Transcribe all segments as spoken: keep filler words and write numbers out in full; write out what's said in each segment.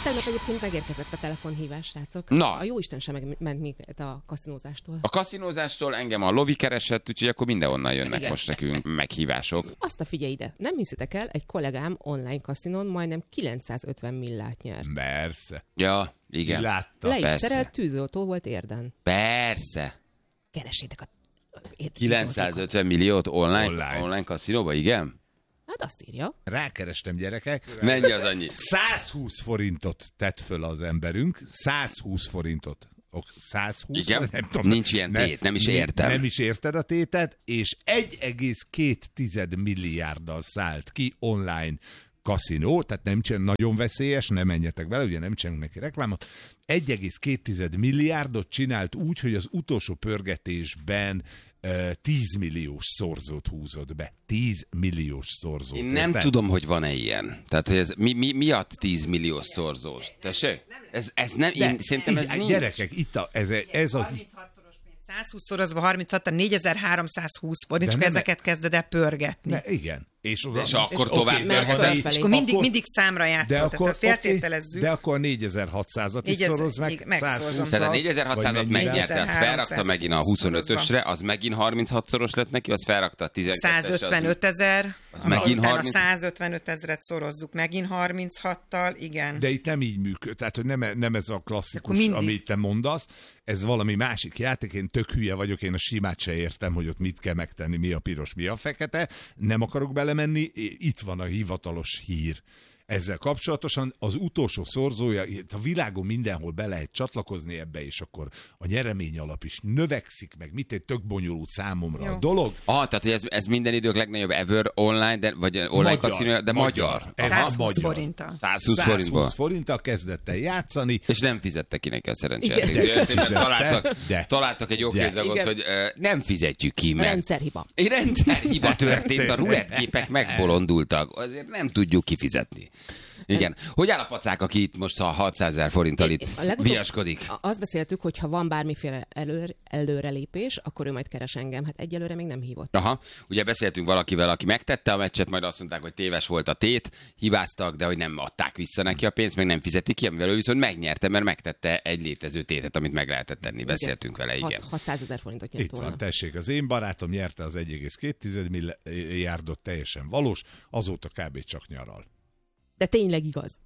Tegnap egyébként megérkezett a telefonhívás, srácok. Na. A jóisten sem meg, ment még a kaszinózástól. A kaszinózástól engem a lovi keresett, úgyhogy akkor mindenhonnan jönnek Igen. most nekünk meghívások. Azt a figyelj ide, nem hiszitek el, egy kollégám online kaszinón majdnem kilencszázötven millát nyert. Persze. Ja, igen. Látta. Le is persze. szerelt, tűzoltó volt érden. Persze. Keressétek a... ér- kilencszázötven milliót online, Online. online kaszinóba, igen? Hát azt írja. Rákerestem, gyerekek. Mennyi az annyi? százhúsz forintot tett föl az emberünk. százhúsz forintot. Ok, százhúsz? Igen? Nem tudom. Nincs ilyen tét, nem is értem. Nem is érted a tétet, és egy egész két milliárddal szállt ki online kaszinó, tehát nem csinál, nagyon veszélyes, nem menjetek bele, ugye nem csinálunk neki reklámot. egy egész két milliárdot csinált úgy, hogy az utolsó pörgetésben uh, tíz milliós szorzót húzott be. tíz milliós szorzót. Én nem érted? tudom, hogy van-e ilyen. Tehát, hogy ez mi, mi, miatt tíz milliós szorzós? Tessék? Ez, ez nem, De, én szerintem ez így, nincs. Gyerekek, itt a, ez, ez a... harminchatszoros pénz. százhúszszorozva harminchat, négyezer-háromszázhúsz forint, De csak nem- ezeket kezded el pörgetni. Ne, igen. És, oda, És akkor oké, tovább de megy ha fölfelé. négy- És akkor mindig, akkor- mindig számra játszol, de tehát akkor, ha feltételezzük. okay, de akkor a négyezer-hatszázat is négyezer szoroz meg igen, megszorzom. százhúsz. Tehát a négyezer-hatszázat megnyerte, az felrakta megint a huszonötösre, az megint harminchatosszoros lett neki, az felrakta a tizenkettesre. százötvenöt ezer, Az megint utána harminc. százötvenöt ezret szorozzuk megint harminchattal, igen. De itt nem így működik, tehát hogy nem, nem ez a klasszikus, Akkor mindig. amit te mondasz, ez valami másik játék, én tök hülye vagyok, én a simát se értem, hogy ott mit kell megtenni, mi a piros, mi a fekete, nem akarok belemenni, itt van a hivatalos hír. Ezzel kapcsolatosan az utolsó szorzója, itt a világon mindenhol be lehet csatlakozni ebbe, és akkor a nyeremény alap is növekszik, meg mit egy tök bonyolult számomra Jó. a dolog. Ah, tehát hogy ez, ez minden idők legnagyobb ever online, de, vagy online kaszinó, de magyar. Ez százhúsz magyar. forinttal. százhúsz forintból. százhúsz forinttal kezdett el játszani. És nem fizette ki neki a szerencsét. Igen. De Találtak, De. találtak egy okézagot, Igen. hogy uh, nem fizetjük ki, mert Rendszerhiba. egy rendszerhiba történt, a rulettképek megbolondultak. Azért nem tudjuk kifizetni. Igen. Hogy áll a pacák, aki itt most a hatszázezer forinttal itt A legutóbb- viaskodik? a- Azt beszéltük, hogy ha van bármiféle előr, előrelépés, akkor ő majd keres engem. Hát egyelőre még nem hívott. Aha, ugye beszéltünk valakivel, aki megtette a meccset, majd azt mondták, hogy téves volt a tét, hibáztak, de hogy nem adták vissza neki a pénzt, meg nem fizetik ki, amivel ő viszont megnyerte, mert megtette egy létező tétet, amit meg lehetett tenni. Beszéltünk vele, igen. hatszázezer forintot nyert Itt volna. van, tessék, az én barátom nyerte az egy egész két milliárdot, teljesen valós, azóta kb. Csak nyaral. De tényleg igaz.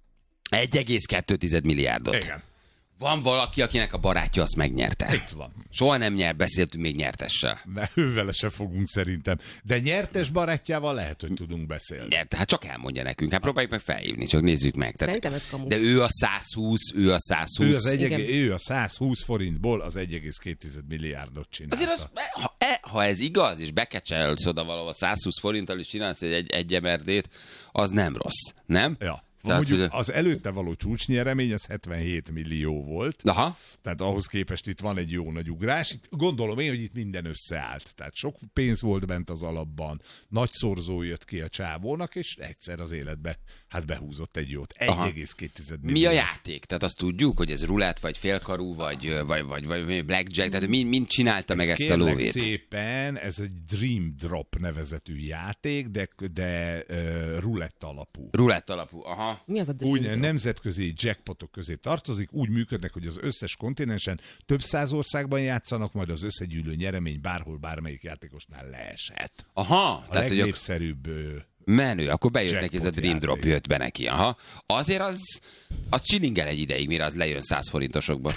egy egész kettő milliárdot. Igen. Van valaki, akinek a barátja azt megnyerte. Itt van. Soha nem nyert, beszéltünk még nyertessel. Mert ővele se fogunk szerintem. De nyertes barátjával lehet, hogy tudunk beszélni. Nyert, hát csak elmondja nekünk. Hát próbáljuk meg felhívni, csak nézzük meg. Tehát, Szerintem ez kamu. de ő a százhúsz, ő a százhúsz. Ő, az egy, Igen. ő a százhúsz forintból az egy egész két milliárdot csinálta. Azért az, ha, e, ha ez igaz, és bekecselsz oda valahol százhúsz forinttal, és csinálsz egy, egy emerdét, az nem rossz, nem? Ja. Tehát, Mondjuk hogy- az előtte való csúcsnyeremény az hetvenhét millió volt. Aha. Tehát ahhoz képest itt van egy jó nagy ugrás. Itt gondolom én, hogy itt minden összeállt. Tehát sok pénz volt bent az alapban, nagy szorzó jött ki a csávónak, és egyszer az életbe hát behúzott egy jót. egy egész két millió. Mi a játék? Tehát azt tudjuk, hogy ez rulett, vagy félkarú, vagy, vagy, vagy, vagy blackjack, tehát mind, mind csinálta meg ezt a Kérlek lóvét. szépen, ez egy Dream Drop nevezetű játék, de, de uh, rulett alapú. Rulett alapú, aha. Mi az a Dream Úgy Drop? nemzetközi jackpotok közé tartozik, úgy működnek, hogy az összes kontinensen több száz országban játszanak, majd az összegyűlő nyeremény bárhol bármelyik játékosnál leeshet. Aha, A tehát hogy ak- legnépszerűbb ö, menő, akkor bejött Jackpot neki ez a Dream Drop, játék. jött be neki, aha. Azért az, az csilingel egy ideig, mire az lejön száz forintosokba.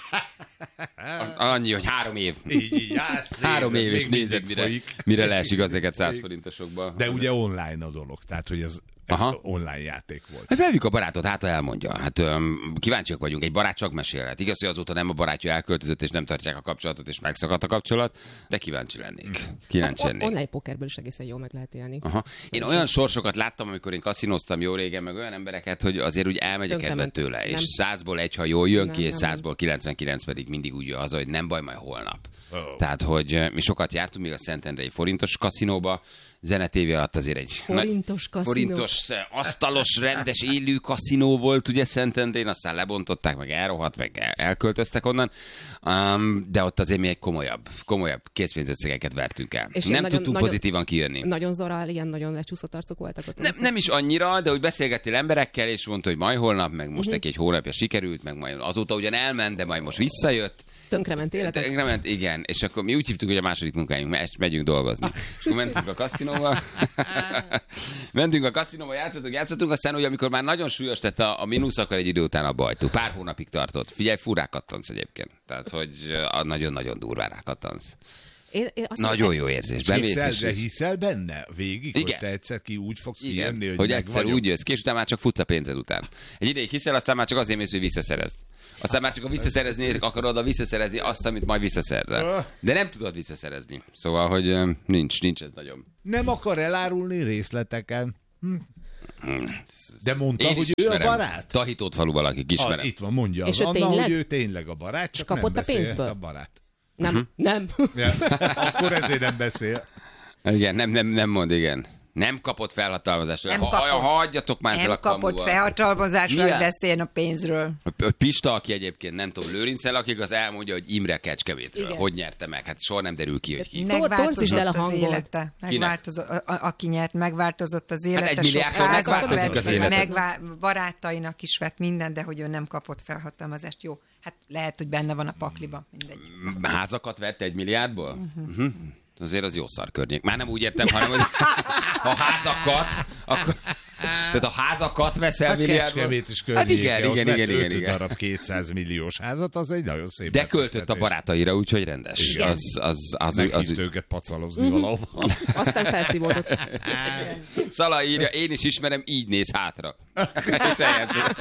Annyi, hogy három év. így, így állsz, Három nézed, év, és még nézed, mindig mire, folyik. mire leesik az neked száz forintosokba. De ugye online a dolog, tehát hogy ez, ez Aha. online játék volt. Hát felvjük a barátot, hát ha elmondja. Hát öm, kíváncsiak vagyunk, egy barát csak mesélhet. Igaz, hogy azóta nem a barátja elköltözött, és nem tartják a kapcsolatot, és megszakadt a kapcsolat, de kíváncsi lennék. Kíváncsi On- lennék. online pokerből is egészen jól meg lehet élni. Aha. Én olyan sorsokat láttam, amikor én kaszinoztam jó régen, meg olyan embereket, hogy azért úgy elmegy a kedved Tönkrement. tőle, és Nem. százból egy, ha jól jön Nem, ki, és nem, százból kilencvenkilenc pedig mindig úgy jön haza, hogy nem baj, majd holnap. Oh. Tehát, hogy eh, mi sokat jártunk még a Szentendrei forintos kaszinóba, zenetévé alatt azért egy forintos kaszinó. Forintos, asztalos, rendes, élő kaszinó volt ugye Szentendrén, aztán lebontották, meg elrohadt, meg el, elköltöztek onnan, um, de ott azért mi egy komolyabb, komolyabb készpénzösszegeket vertünk el. És nem nagyon, tudtunk nagyon, pozitívan kijönni. Nagyon zorál, ilyen nagyon lecsúszott arcok voltak ott. Nem, nem is annyira, de úgy beszélgettél emberekkel, és mondta, hogy majd holnap, meg most uh-huh. neki egy hónapja sikerült, meg majd azóta ugyan elment, de majd most visszajött. Tönkrement életet? Tönkrement, igen. És akkor mi úgy hívtuk, hogy a második munkáink, megyünk dolgozni. És akkor mentünk a kaszinóba. mentünk a kaszinóba, játszottunk, játszottunk, aztán, hogy amikor már nagyon súlyos tett a, a mínusz, akkor egy idő után abba hagytuk. Pár hónapig tartott. Figyelj, furrá kattansz egyébként. Tehát, hogy nagyon-nagyon durván kattansz. Én, én nagyon jó érzés. Hiszel, de hiszel benne végig, igen. Hogy te egyszer ki úgy fogsz igen. kijönni, hogy, hogy egyszer vagyok. Úgy jössz ki, és utána már csak futsz a pénzed után. Egy ideig hiszel, aztán már csak azért mész, hogy visszaszerezd. Aztán már csak a visszaszerezni, akarod a visszaszerezni azt, amit majd visszaszerzel. De nem tudod visszaszerezni. Szóval, hogy nincs, nincs ez nagyon. Nem akar elárulni részleteken. Hm. De mondta, én hogy ő a barát? Tahitót falu valaki, ismerem. Ah, itt van, mondja. És az Anna, tényleg? hogy ő tényleg a barát, csak kapott nem a pénzből? A barát. Nem, uh-huh. nem. Ja, akkor ezért nem beszél. Igen, nem, nem, nem mond, igen. Nem kapott felhatalmazást. Nem ha, kapott. Ha, hagyjatok már ezzel a kamuval. Nem kapott felhatalmazást, hogy beszéljen a pénzről. A Pista, aki egyébként nem tudom, Lőrincel, akik az elmondja, hogy Imre Kecskemétről. Igen. Hogy nyerte meg? Hát soha nem derül ki, hogy ki. Megváltozott el a az élete. Megváltozott, a, aki nyert, megváltozott az élete. Hát egy milliárdtól megváltozik az élete. Megvá- barátainak is vett minden, de hogy ő nem kapott felhatalmazást. Jó, hát lehet, hogy benne van a pakliba. Mindegy. Házakat vett egy milliárdból? Uh-huh. Uh-huh. Azért az jó szar környék. Már nem úgy értem, hanem hogy a házakat, akkor, tehát a házakat veszel hát milliárdból. Is hát igen, igen, igen, igen, igen. darab kétszáz milliós házat, az egy nagyon szép. De költött a barátaira, úgyhogy rendes. Igen. Az, az, az, Meghívt az, őket pacalozni valahol. Aztán felszívódott. Szala írja, én is ismerem, így néz hátra. És eljátszott.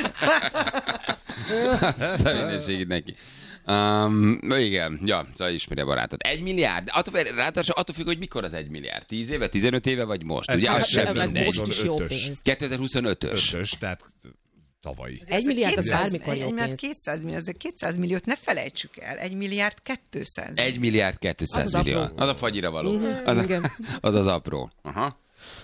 Azt a mindenségét neki. Um, igen, ja, szóval ismeri a barátot. Egy milliárd, attól, attól függ, hogy mikor az egy milliárd. Tíz éve, tizenöt éve, vagy most? Ez, ugye, az az sem sem mindegy. Most is jó pénz. kétezer-huszonötös. Ötös, tehát tavalyi. Egy milliárd az bármikor jó pénz. kétszáz millió, azért kétszáz milliót ne felejtsük el. Egy milliárd kétszáz. Egy milliárd kétszáz az millió. Az, az a fagyira való. Uh-huh, az, a, az az apró. Aha.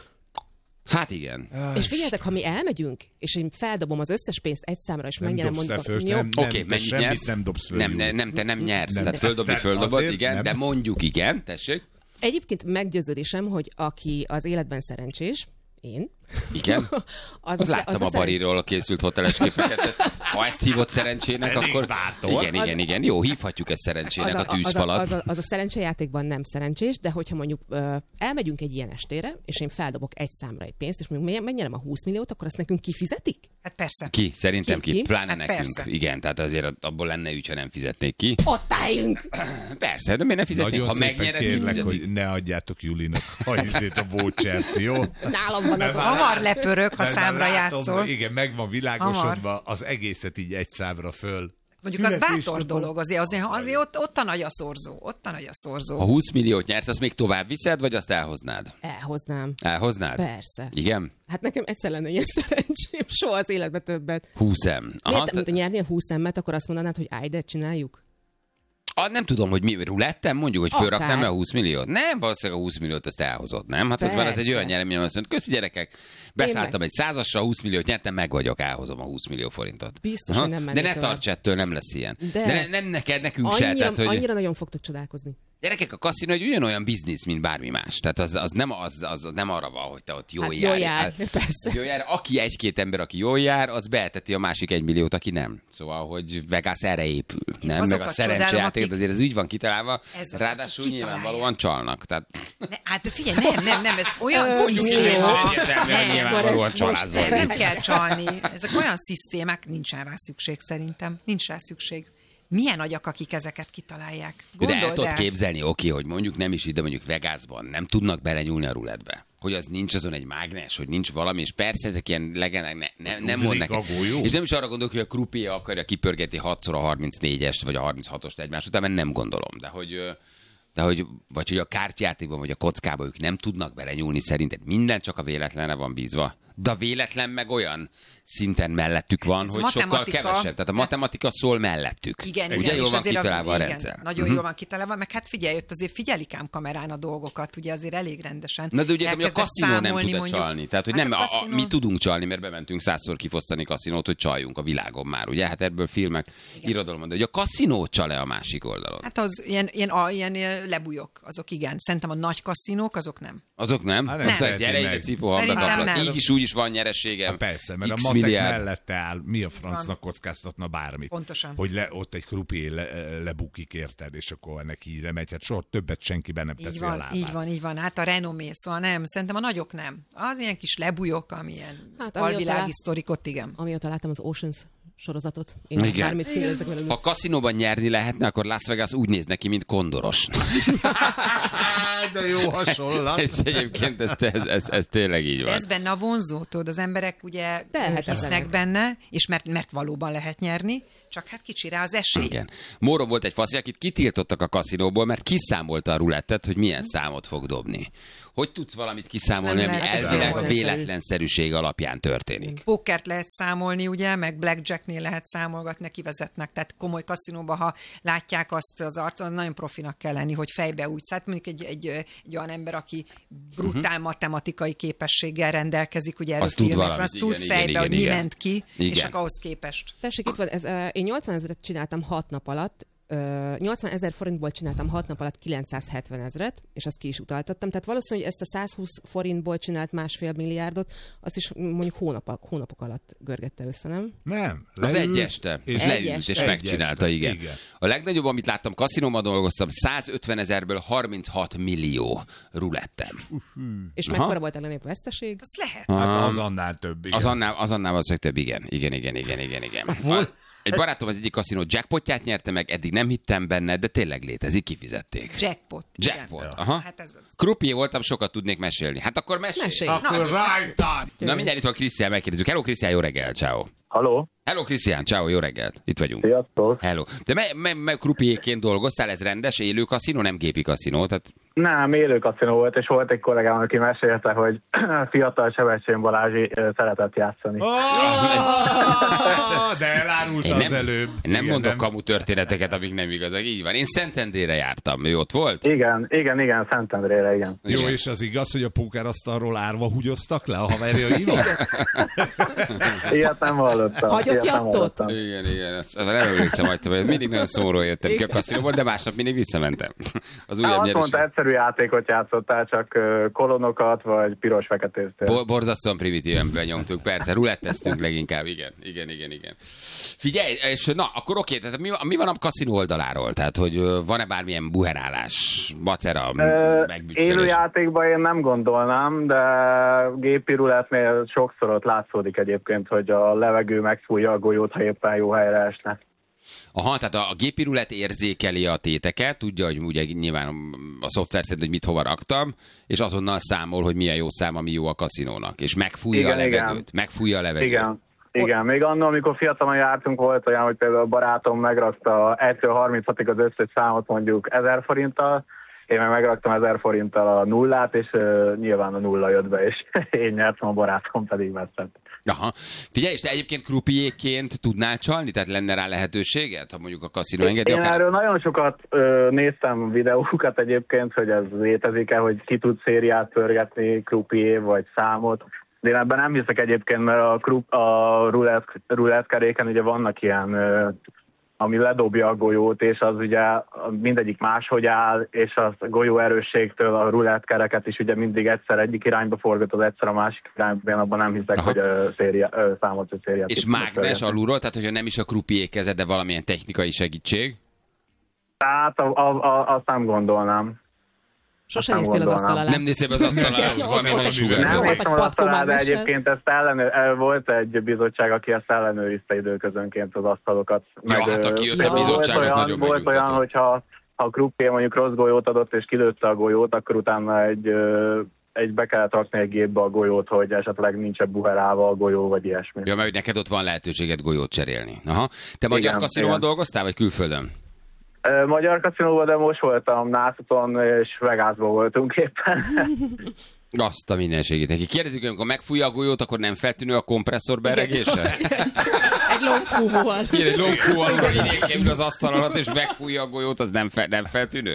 Hát igen. És figyeljetek, ha mi elmegyünk, és én feldobom az összes pénzt egy számra, és megnyerem mondjuk a... Oké, okay, mennyit nyersz? Nem dobsz föl. Nem, nem, nem, te nem nyersz. Nem, tehát földobni, földobod, igen, nem. de mondjuk igen, tessék. Egyébként meggyőződésem, hogy aki az életben szerencsés, én. Igen? az az láttam az a, a Bariról a készült hoteles képeket. Ha ezt hívott szerencsének, elég akkor... Bátor. Igen, igen, igen. Jó, hívhatjuk ezt szerencsének, az a, a tűzfalat. Az a, az, a, az a szerencsejátékban nem szerencsés, de hogyha mondjuk ö, elmegyünk egy ilyen estére, és én feldobok egy számra egy pénzt, és mondjuk megnyerem a húsz milliót, akkor azt nekünk kifizetik? Hát persze. Ki? Szerintem ki. ki? ki? Pláne hát nekünk. Persze. Igen, tehát azért abból lenne ügy, ha nem fizetnék ki. Ott álljunk! Persze, de miért ne fizetnék? Nagyon ha szépen megnyered, kérlek, kifizetik. hogy ne adjátok Julinak a izét, a vouchert, jó? Nálam van az a... Hamar lepörök, ha Mert számra már látom, játszol. Igen, meg van világosodva, az egészet így egy számra föl. Mondjuk az bátor dolog, azért, azért, azért ott, ott a nagy a szorzó. Ott a nagy a szorzó. Ha húsz milliót nyersz, azt még tovább viszed, vagy azt elhoznád? Elhoznám. Elhoznád? Persze. Igen? Hát nekem egyszer lenne ilyen szerencsém, soha az életben többet. húsz em. Miért, mint nyernél húsz emmet, akkor azt mondanád, hogy állj, de csináljuk? Ah, nem tudom, hogy mi rulettem, mondjuk, hogy Akár. fölraknám a húsz milliót. Nem, valószínűleg a húsz milliót azt elhozott, nem? Hát ez már az egy olyan nyeremény, azt mondja, köszi gyerekek, beszálltam egy százassal, húsz milliót nyertem, meg vagyok, elhozom a húsz millió forintot. Biztos, hogy nem De mennék ne tovább. tarts ettől, nem lesz ilyen. De, De ne, nem neked, nekünk annyira, se. Tehát, hogy... annyira nagyon fogtok csodálkozni. Gyerekek, a kaszinó egy ugyanolyan biznisz, mint bármi más. Tehát az, az, nem, az, az nem arra van, hogy te ott jól Hát jár. jól jár, Hát, persze. Jól jár. Aki egy-két ember, aki jól jár, az beeteti a másik egy milliót, aki nem. Szóval, hogy Vegas erre épül. Nem? Meg a szerencsejáték, akik... azért ez úgy van kitalálva. Ez az, Ráadásul aki nyilvánvalóan csalnak. Tehát... Ne, hát figyelj, nem, nem, nem, ez olyan Mondjuk ki, hogy szisztéma. egyértelműen Nem, nyilvánvalóan ezt most csalázol. Nem kell csalni. Ezek olyan szisztémák, nincsen rá szükség szerintem. Nincs rá szükség. Milyen agyak, akik ezeket kitalálják? De el Gondold tudod el. képzelni, oké, hogy mondjuk nem is ide, mondjuk Vegasban, nem tudnak belenyúlni a rulettbe. Hogy az nincs azon egy mágnes, hogy nincs valami, és persze ezek ilyen legendák, ne, ne, nem mond neked. És nem is arra gondolok, hogy a krupia akarja kipörgetni hatszor a harmincnégyest, vagy a harminchatost egymás után, mert nem gondolom. De hogy, de hogy, vagy hogy a kártyátékban, vagy a kockában ők nem tudnak belenyúlni, szerinted minden csak a véletlenre van bízva. De a véletlen meg olyan szinten mellettük van, Ez hogy sokkal matematika. kevesebb. Tehát a matematika szól mellettük. Igen, Ugye igen, jól és van azért kitalálva a igen, rendszer. Nagyon Uh-huh. jól van kitalálva, meg hát figyelj, ott azért figyelik ám kamerán a dolgokat, ugye azért elég rendesen. Na de ugye a Elkezdett kaszinó nem számolni, tud mondjuk. csalni. Tehát, hogy Hát nem, a a, a, kaszinó- mi tudunk csalni, mert bementünk százszor kifosztani kaszinót, hogy csaljunk a világon már, ugye? Hát ebből filmek, irodalom, de hogy a kaszinó csal-e a másik oldalon? Hát az ilyen, ilyen, a, ilyen ilyen lebújok, azok igen. Szerintem a nagy kaszinók, azok nem. Azok nem? Hát nem Azt mondja, teheti gyere meg. ide, cipó, Szerintem kaplak. nem. Így is, úgy is van nyereségem. Hát persze, mert X a matek milliárd. mellette áll, mi a francnak kockáztatna bármit. Pontosan. Hogy le, ott egy krupié le, lebukik, érted, és akkor ennek híre megy. Hát soha többet senki be nem Így teszi a van, lábát. így van, így van. Hát a renomé, szóval nem, szerintem a nagyok nem. Az ilyen kis lebújok, amilyen Hát, hát, amióta alvilági lát- sztorikot, igen. Amióta láttam az Oceans sorozatot, én Igen. bármit kérdezek belőle. Ha kaszinóban nyerni lehetne, akkor Las Vegas úgy néz neki, mint kondoros. De jó hasonlat. ez egyébként, ez, ez, ez, ez tényleg így De van. ez benne a vonzó, tudod, az emberek ugye Tehetetlenek. hisznek benne, és mert, mert valóban lehet nyerni, csak hát kicsi rá az esély. Igen. Móron volt egy faszi, akit kitiltottak a kaszinóból, mert kiszámolta a rulettet, hogy milyen számot fog dobni. Hogy tudsz valamit kiszámolni, Nem ami lehet elvileg a kiszámolni. véletlenszerűség alapján történik? Pókert lehet számolni, ugye, meg blackjacknél lehet számolgatni, kivezetnek. Tehát komoly kaszinóban, ha látják azt az arcon, az nagyon profinak kell lenni, hogy fejbe úgy szállt. Mondjuk egy, egy, egy olyan ember, aki brutál uh-huh. matematikai képességgel rendelkezik, ugye erről Azt tud filmek, valamit, azt igen, tud igen, fejbe, igen, hogy igen. mi ment ki, Igen. és akkor ahhoz képest. Tessék, itt van, ez, uh, én nyolcvan ezret csináltam hat nap alatt, uh, nyolcvan ezer forintból csináltam hat nap alatt kilencszázhetven ezret, és azt ki is utaltattam. Tehát valószínű, hogy ezt a százhúsz forintból csinált másfél milliárdot, azt is mondjuk hónapok, hónapok alatt görgette össze, nem? Nem. Az leült, egy este. És és leült, este. és Egy megcsinálta, este, igen. igen. A legnagyobb, amit láttam, kaszinóban dolgoztam, százötven ezerből harminchat millió rulettem. És Aha. mekkora volt a legnagyobb veszteség? Az lehet. Hát az annál több. Igen. Az annál, az annál valószínűleg több, igen. Igen, igen, igen, igen, igen. A, egy barátom az egyik kaszinó jackpotját nyerte meg, eddig nem hittem benne, de tényleg létezik, kifizették. Jackpot. Jackpot, Igen. aha. Hát ez az. Krupié voltam, sokat tudnék mesélni. Hát akkor mesélj. Mesélj. Akkor rájtad! Na mindjárt itt van Krisztián, megkérdezzük. Hello Krisztián, jó reggel, ciao. Haló? Hello Krisztián, ciao, jó reggelt. Itt vagyunk. Sziasztok! Hello. De me, me, me krupiéként dolgoztál, ez rendes, élő kaszinó, nem gépi kaszinó, tehát Nem, élő kaszinó volt, és volt egy kollégám, aki mesélte, hogy fiatal Sebestyén Balázsi ö, szeretett játszani. Oh, de elárult én az nem, előbb. nem Igen, mondok kamu történeteket, amik nem igazak. Így van. Én Szentendrére jártam, ő ott volt? Igen, igen, igen, Szentendrére, igen. Jó, Igen. és az igaz, hogy a pókerasztalról árva húgyoztak le a haverjaival? Ilyet nem hallottam. Hagyott ilyet nem jattot? hallottam. Igen, igen, ezt, nem emlékszem, hogy te mindig nagyon szomorúan jöttem ki a kaszinóból, de másnap mindig visszamentem. Az Nem, újabb azt mondta, nyereség. egyszerű játékot játszottál, csak ö, kolonokat, vagy piros-feketéztél. Bo- borzasztóan primitíven benyomtuk, persze, ruletteztünk leginkább, igen, igen, igen, igen. Figyelj, és na, akkor oké, tehát mi, mi van a kaszinó oldaláról? Tehát, hogy ö, van-e bármilyen buherálás, macera, Ö, megbütyölés? Élő játékban én nem gondolnám, de gépi rulettnél sokszor ott látszódik egyébként, hogy a levegő megfújja a golyót, ha éppen jó helyre esne. Aha, tehát a, a gépi rulett érzékeli a téteket, tudja, hogy ugye nyilván a szoftver szerint, hogy mit hova raktam, és azonnal számol, hogy milyen jó szám, ami jó a kaszinónak. És megfújja Igen, a levegőt. igen. Megfújja a levegőt. Igen. Igen, még annól, amikor fiatalon jártunk, volt olyan, hogy például a barátom megrakta egytől harminchatig az összes számot mondjuk ezer forinttal, én meg megraktam ezer forinttal a nullát, és uh, nyilván a nulla jött be, és én nyertem, a barátom pedig veszett. Aha. Figyelj, és te egyébként krupiéként tudnál csalni? Tehát lenne rá lehetőséget, ha mondjuk a kaszinó engedi? Én akár... erről nagyon sokat ö, néztem videókat egyébként, hogy ez létezik-e, hogy ki tud szériát pörgetni, krupié vagy számot. De én ebben nem hiszek egyébként, mert a, krup, a rulettkeréken ugye vannak ilyen, ö, ami ledobja a golyót, és az ugye mindegyik máshogy áll, és a golyó erősségtől a rulettkereket is ugye mindig egyszer egyik irányba forgatod, egyszer a másik irányba, én abban nem hiszek, Aha. hogy ö, széria, ö, számot vagy szériát. És tudnak mágnes pörgetni. alulról, tehát hogyha nem is a krupié kezed, de valamilyen technikai segítség? Tehát a, a, a, azt nem gondolnám. Sose nem néztél az gondolnám. asztal alá. Nem néztél be az asztal alá, hogy van olyan sugárzó. Nem Volt néztem egy az asztalán, de patkómágnesre? egyébként ezt ellenőr, volt egy bizottság, aki ezt ellenőrizte időközönként az asztalokat. Ja, hát aki jött a például bizottság, volt az olyan, nagyon volt megnyugtató. olyan, hogyha ha a krupié mondjuk rossz golyót adott és kilőtte a golyót, akkor utána egy, ö, egy be kellett rakni egy gépbe a golyót, hogy esetleg nincs buherálva a golyó, vagy ilyesmi. Ja, mert hogy neked ott van lehetőséged golyót cserélni. Aha. Te magyar Igen, kaszinóban igen. dolgoztál, vagy külföldön? Ö, Magyar kaszinóban, de most voltam Nászuton, és Vegasban voltunk éppen. Azt a mindenségét neki. Kérdezik, hogy amikor megfújja a golyót, akkor nem feltűnő a kompresszor beregése? Egy longfúvóval. Igen, egy longfúvóval, amikor idén az asztal alatt, és megfújja a golyót, az nem, fel, nem feltűnő?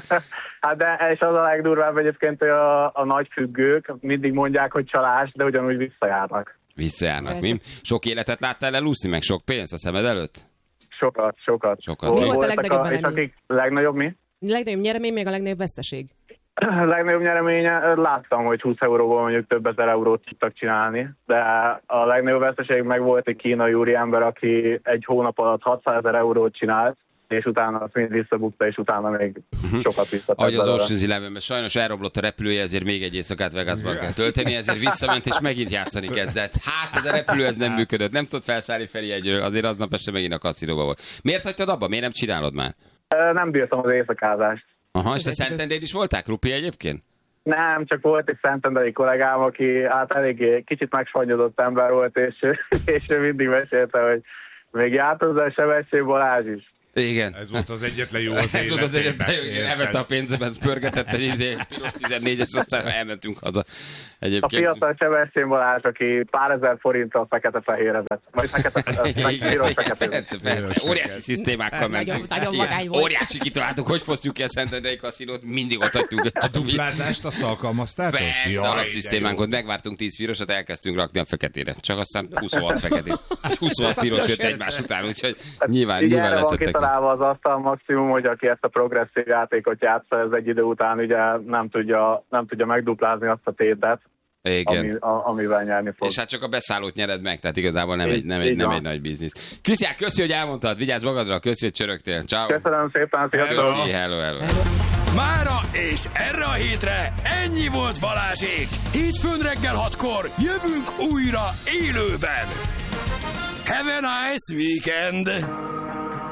Hát de és az a legdurvább egyébként, hogy a, a nagy függők mindig mondják, hogy csalás, de ugyanúgy visszajárnak. Visszajárnak, mi? Sok életet láttál elúszni, meg sok pénzt a szemed előtt? Sokat, sokat. Sokat. Mi volt a legnagyobb a, és eredmény? akik legnagyobb mi? Legnagyobb nyeremény, még a legnagyobb veszteség. A legnagyobb nyereménye, láttam, hogy húsz euróból mondjuk több ezer eurót tudtak csinálni, de a legnagyobb veszteség meg volt egy kínai úriember, aki egy hónap alatt hatszázezer eurót csinált, és utána azt mind visszabukta, és utána még uh-huh. sokat visszatett. Ahogy az Ocean's Elevenben sajnos elroblott a repülője, ezért még egy éjszakát Vegasban kell tölteni, ezért visszament, és megint játszani kezdett. Hát ez a repülő ez nem működött, nem tudott felszállni Feri egyről, azért aznap este megint a kaszinóban volt. Miért hagytad abba? Miért nem csinálod már? Nem bírtam az éjszakázást. Aha, és te Szentendrén is voltál, Krupi, egyébként? Nem, csak volt egy szentendrei kollégám, aki hát eléggé kicsit megsvanyodott ember volt, és, és ő mindig mesélte, hogy még járt hozzá Sebesség Balázs is. Igen. Ez volt az egyetlen jó az Ez volt az egyetlen jó, életében. elvette a pénzemet, pörgetett egy izé, piros tizennégyes, aztán elmentünk haza. Egyébként... A fiatal Sebesség Balázs, aki pár ezer forinttal fekete-fehérezett. Vagy fekete-fehérezett. Persze, persze. Óriási szisztémákkal mentünk. Nagyon vagány volt. Óriási kitaláltuk, hogy fosztjuk ki a Szentendrei kaszinót, mindig ott hagytuk. A duplázást azt alkalmaztátok? Persze, alapszisztémánkon megvártunk tíz pirosat, elkezdtünk rakni a feketére. Csak aztán huszonhat feketét. huszonhat piros jött egymás után, úgyhogy nyilván, nyilván leszettek. Az asztal maximum, hogy aki ezt a progresszív játékot játsza, ez egy idő után ugye nem tudja, nem tudja megduplázni azt a tétet, ami, a, amivel nyerni fog. És hát csak a beszállót nyered meg, tehát igazából nem, egy, nem, egy, nem egy nagy biznisz. Krisztián, köszi, hogy elmondtad, vigyázz magadra, köszi, hogy csörögtél. Ciao. Köszönöm szépen, sziasztok! Köszi, hello, hello. Mára és erre a hétre ennyi volt Balázsék. Hétfőn reggel hatkor jövünk újra élőben. Have a nice weekend!